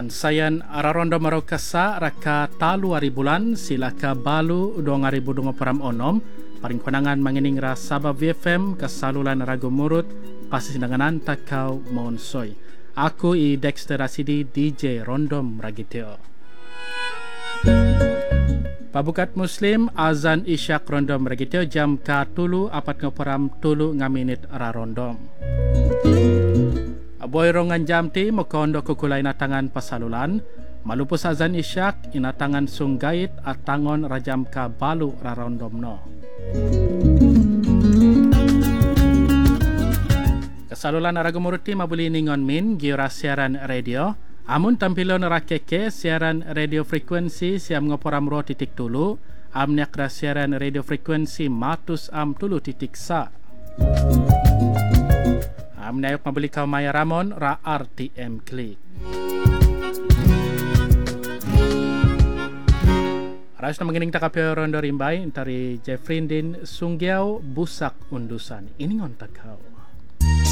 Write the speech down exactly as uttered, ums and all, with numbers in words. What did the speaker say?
Dan sayan ararondo marokasa raka talu hari bulan silaka balu dua ribu dua puluh enam paring konangan mangining ra Sabah V F M kasalulan ragu murut pasti danganan takau monsoy. Aku i Dexter Rasidi D J Rondom Ragiteo. Pabukat Muslim azan isyak Rondom Ragiteo jam ka tulu apat ngoperam tulu ngaminit ra rondom. Aboy rongan jam ti mokondo kukulay na tangan pasalulan malupos azan isyak inatangan sunggait at tangon rajam ka balu rarondom no. Kasalulan aragumuruti mabuli ningon min giura siaran radio amun tampilon rakeke siaran radio frekuensi siam ngoporam ro titik tulu amnyak ra siaran radio frekuensi matus am tulu titik sa. Amnayok mabuli kau Maya Ramon ra R T M Klik. Aras na mangining takapyo rondo rimbay intari Jeffrey din Sunggiaw Busak Undusan. Iningon takau.